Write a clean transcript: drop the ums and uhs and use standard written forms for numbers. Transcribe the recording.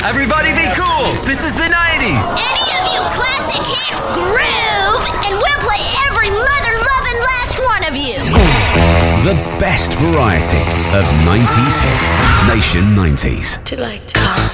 Everybody be cool. This is the 90s. Any of you classic hits groove, and we'll play every mother-loving last one of you. The best variety of 90s hits. Nation 90s. To like